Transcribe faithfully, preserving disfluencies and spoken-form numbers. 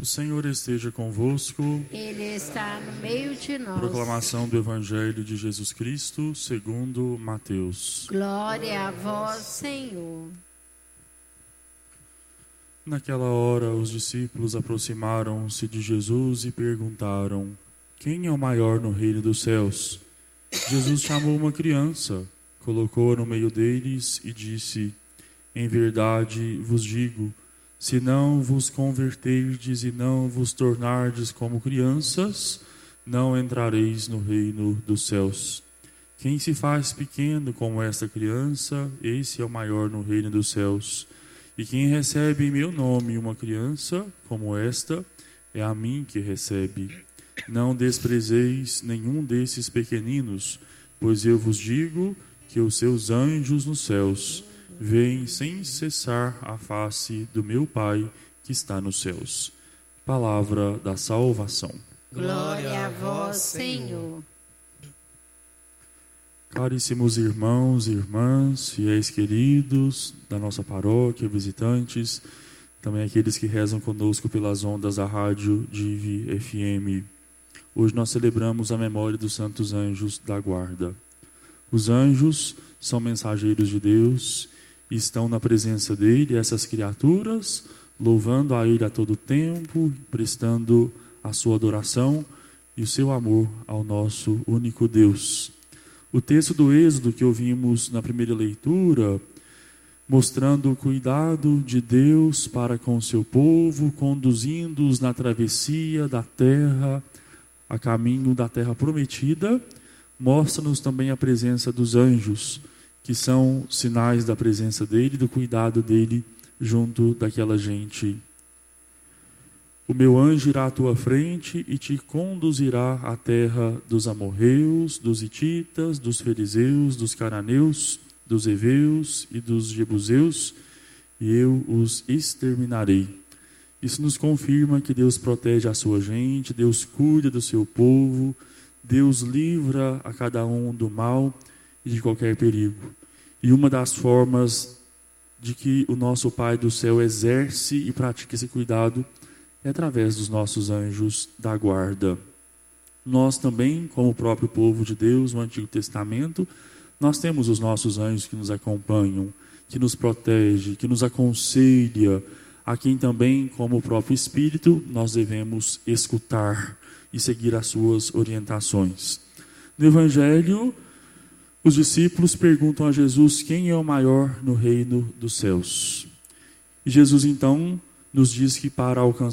Senhor esteja convosco. Ele está no meio de nós. Proclamação do Evangelho de Jesus Cristo, segundo Mateus. Glória a vós, Senhor. Naquela hora, os discípulos aproximaram-se de Jesus e perguntaram: quem é o maior no reino dos céus? Jesus chamou uma criança, colocou-a no meio deles e disse: em verdade vos digo, se não vos converterdes e não vos tornardes como crianças, não entrareis no reino dos céus. Quem se faz pequeno como esta criança, esse é o maior no reino dos céus. E quem recebe em meu nome uma criança como esta, é a mim que recebe. Não desprezeis nenhum desses pequeninos, pois eu vos digo que os seus anjos nos céus veem sem cessar a face do meu Pai que está nos céus. Palavra da salvação. Glória a vós, Senhor. Caríssimos irmãos e irmãs, fiéis queridos da nossa paróquia, visitantes, também aqueles que rezam conosco pelas ondas da rádio Dive F M. Hoje nós celebramos a memória dos santos anjos da guarda. Os anjos são mensageiros de Deus e estão na presença dele, essas criaturas, louvando a ele a todo tempo, prestando a sua adoração e o seu amor ao nosso único Deus. O texto do Êxodo que ouvimos na primeira leitura, mostrando o cuidado de Deus para com o seu povo, conduzindo-os na travessia da terra, a caminho da terra prometida, mostra-nos também a presença dos anjos, que são sinais da presença dele, do cuidado dele junto daquela gente. O meu anjo irá à tua frente e te conduzirá à terra dos amorreus, dos hititas, dos fariseus, dos cananeus, dos heveus e dos jebuseus, e eu os exterminarei. Isso nos confirma que Deus protege a sua gente, Deus cuida do seu povo, Deus livra a cada um do mal e de qualquer perigo. E uma das formas de que o nosso Pai do céu exerce e pratica esse cuidado é através dos nossos anjos da guarda. Nós também, como o próprio povo de Deus no Antigo Testamento, nós temos os nossos anjos que nos acompanham, que nos protege, que nos aconselha, a quem também, como o próprio Espírito, nós devemos escutar e seguir as suas orientações. No Evangelho, os discípulos perguntam a Jesus quem é o maior no reino dos céus. E Jesus então nos diz que para alcançar